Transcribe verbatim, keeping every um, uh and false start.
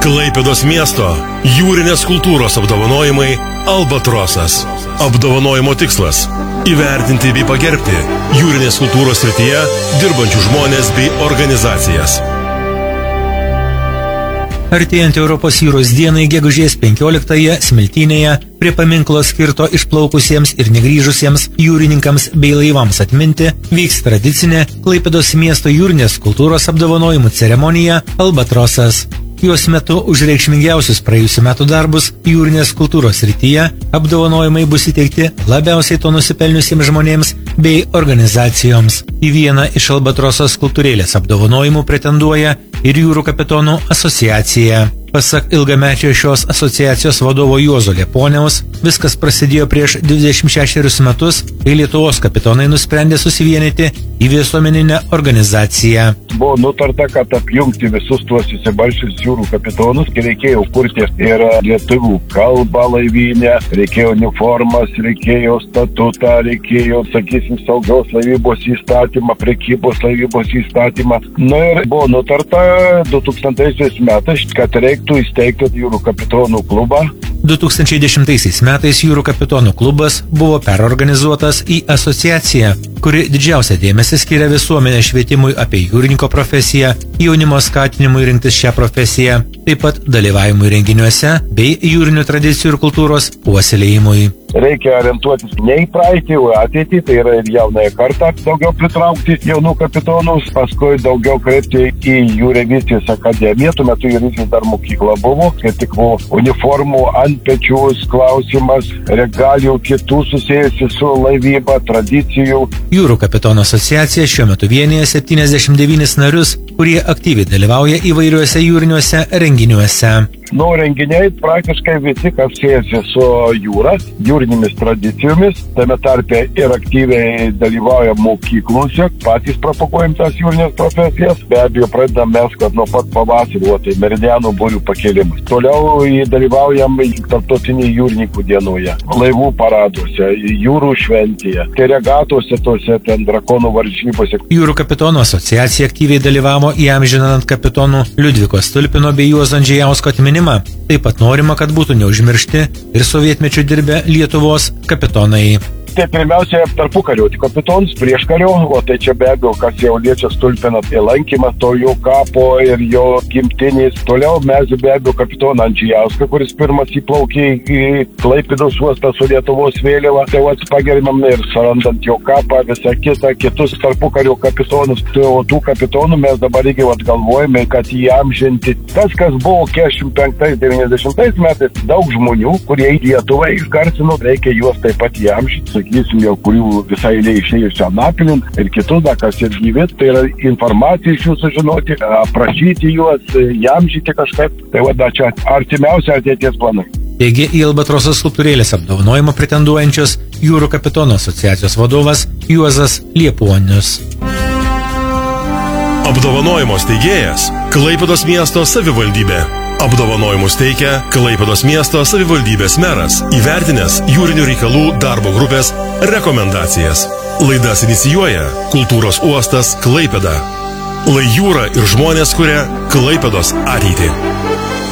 Klaipėdos miesto jūrinės kultūros apdovanojimai Albatrosas. Apdovanojimo tikslas – įvertinti bei pagerbti jūrinės kultūros srityje dirbančių žmonės bei organizacijas. Artėjant Europos jūros dienai gegužės penkioliktąją Smiltynėje prie paminklo skirto išplaukusiems ir negrįžusiems jūrininkams bei laivams atminti vyks tradicinė Klaipėdos miesto jūrinės kultūros apdovanojimų ceremonija Albatrosas. Jos metu už reikšmingiausius praėjusių metų darbus jūrinės kultūros srityje apdovanojimai bus įteikti labiausiai to nusipelniusiems žmonėms bei organizacijoms. Į vieną iš Albatrosos skulptūrėlės apdovanojimų pretenduoja ir jūrų kapitonų asociacija. Pasak ilgamečio šios asociacijos vadovo Juozo Lieponiaus, viskas prasidėjo prieš dvidešimt šešerius metus, kai Lietuvos kapitonai nusprendė susivienyti į visuomeninę organizaciją. Buvo nutarta, kad apjungti visus tuos įsibalšius jūrų kapitonus, kai reikėjo kurti ir lietuvių kalbą laivynę, reikėjo uniformas, reikėjo statutą, reikėjo, sakysim, saugios laivybos įstatymą, prekybos laivybos įstatymą. Na ir buvo nutarta du tūkstantaisiais metais, kad reiktų įsteigti jūrų kapitonų klubą. du tūkstančiai dešimtaisiais metais jūrų kapitonų klubas buvo perorganizuotas į asociaciją, kuri didžiausią dėmesį skiria visuomenės švietimui apie jūrininko profesiją, jaunimo skatinimui rinktis šią profesiją, taip pat dalyvavimui renginiuose bei jūrinių tradicijų ir kultūros puoselėjimui. Reikia orientuotis ne į praeitį, o ateitį, tai yra ir jaunąją kartą daugiau pritraukti jaunų kapitonus, paskui daugiau kreipti į jūreivystės akademiją, tuo metu jūreivystės dar mokykla buvo, kai tik buvo uniformų antpečius klausimas, regalijų kitų susijusių su laivyba, tradicijų. Jūrų kapitonų asociacija šiuo metu vienyje septyniasdešimt devynis narius, kurie aktyviai dalyvauja įvairiuose jūriniuose renginiuose. Nu, renginiai praktiškai visi, kas siejasi su jūra, jūrinėmis tradicijomis, tame tarpe ir aktyviai dalyvauja mokyklose, patys propaguojam tas jūrinės profesijas. Be abejo, pradedam mes, kad nuo pat pavasario, tai meridianų būrių pakėlimas. Toliau dalyvaujam tarptautinėje jūrininkų dienoje, laivų paraduose, jūrų šventėje, tai regatose tose ten drakonų varžybose. Jūrų kapitonų asociacija aktyviai dalyvavo įamžinant kapitonų Liudviko Stulpino bei Juozo Andžejausko atminimą. Taip pat norima, kad būtų neužmiršti ir sovietmečiu dirbę Lietuvos kapitonai. Tai pirmiausia, tarpukario kapitonus, prieškario, o tai čia be abejo, kas jau liečia Stulpiną, tai lankymas to jo kapo ir jo gimtinės. Toliau mes be abejo kapitoną Andžejauską, kuris pirmas įplaukė į Klaipėdos uostą su Lietuvos vėliava. Tai vat pagerbėm ir surandant jo kapą, visą kitą, kitus tarpukario kapitonus. Tai o tų kapitonų mes dabar irgi vat galvojame, kad įamžinti. Tas, kas buvo keturiasdešimt penktais devyniasdešimtais metais, daug žmonių, kurie į Lietuvą išgarsino, reikia juos taip pat įamžinti. Sakysim, jau kurių visai eilė išėjusią Anapilin ir kitus, da, kas ir gyvi, tai yra informacija iš jų sužinoti, aprašyti juos, įamžinti kažkaip. Tai va, da, čia artimiausia ateities planai. Taigi į Albatrosos skulptūrėlės apdovanojimą pretenduojančios Jūrų kapitonų asociacijos vadovas Juozas Lieponius. Apdovanojimo steigėjas Klaipėdos miesto savivaldybė. Apdovanojimus teikia Klaipėdos miesto savivaldybės meras, įvertinęs jūrinių reikalų darbo grupės rekomendacijas. Laidas inicijuoja Kultūros uostas Klaipėda. Lai jūra ir žmonės kuria Klaipėdos ateitį.